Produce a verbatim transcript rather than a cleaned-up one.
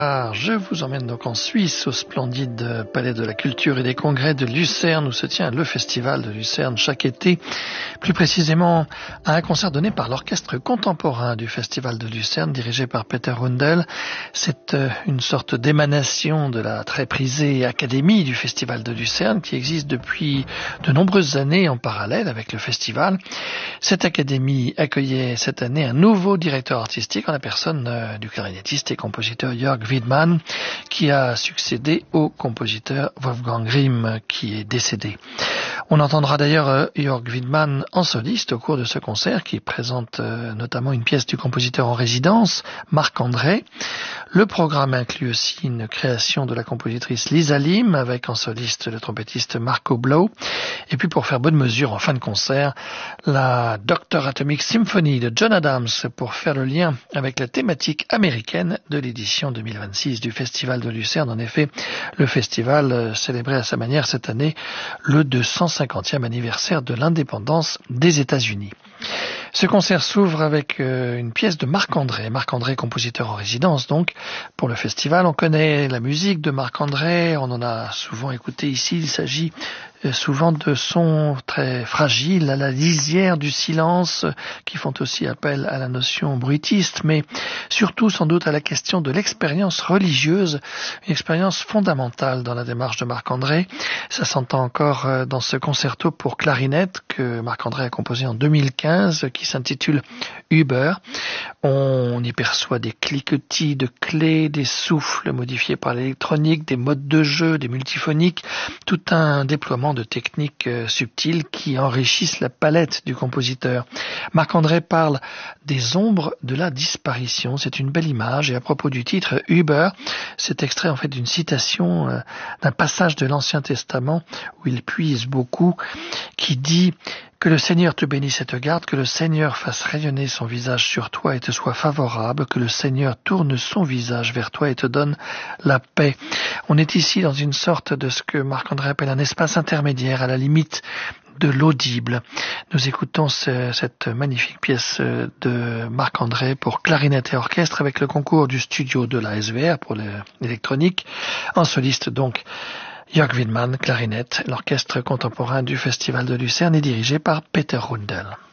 Ah, je vous emmène donc en Suisse, au splendide Palais de la Culture et des Congrès de Lucerne, où se tient le Festival de Lucerne chaque été. Plus précisément, à un concert donné par l'Orchestre contemporain du Festival de Lucerne, dirigé par Peter Rundel. C'est une sorte d'émanation de la très prisée Académie du Festival de Lucerne, qui existe depuis de nombreuses années en parallèle avec le festival. Cette Académie accueillait cette année un nouveau directeur artistique en la personne du clarinettiste et compositeur Jörg Widmann, qui a succédé au compositeur Wolfgang Grimm, qui est décédé. On entendra d'ailleurs Jörg Widmann en soliste au cours de ce concert, qui présente notamment une pièce du compositeur en résidence, Marc André. Le programme inclut aussi une création de la compositrice Lisa Lim, avec en soliste le trompettiste Marco Blow. Et puis pour faire bonne mesure en fin de concert, la Doctor Atomic Symphony de John Adams, pour faire le lien avec la thématique américaine de l'édition deux mille vingt-six du Festival de Lucerne. En effet, le festival célébrait à sa manière cette année le deux cent cinquantième anniversaire de l'indépendance des États-Unis. Ce concert s'ouvre avec euh, une pièce de Marc André. Marc André, compositeur en résidence donc pour le festival. On connaît la musique de Marc André, on en a souvent écouté ici. Il s'agit euh, souvent de sons très fragiles, à la lisière du silence, euh, qui font aussi appel à la notion bruitiste, mais surtout sans doute à la question de l'expérience religieuse, une expérience fondamentale dans la démarche de Marc André. Ça s'entend encore euh, dans ce concerto pour clarinette que Marc André a composé en deux mille quinze, qui s'intitule Uber. On y perçoit des cliquetis de clés, des souffles modifiés par l'électronique, des modes de jeu, des multiphoniques, tout un déploiement de techniques euh, subtiles qui enrichissent la palette du compositeur. Marc André parle des ombres de la disparition. C'est une belle image. Et à propos du titre Uber, c'est extrait en fait d'une citation euh, d'un passage de l'Ancien Testament où il puise beaucoup, qui dit: que le Seigneur te bénisse et te garde, que le Seigneur fasse rayonner son visage sur toi et te soit favorable, que le Seigneur tourne son visage vers toi et te donne la paix. On est ici dans une sorte de ce que Marc André appelle un espace intermédiaire, à la limite de l'audible. Nous écoutons ce, cette magnifique pièce de Marc André pour clarinette et orchestre, avec le concours du studio de la S V R pour l'électronique. En soliste donc Jörg Widmann, clarinette. L'orchestre contemporain du Festival de Lucerne est dirigé par Peter Rundel.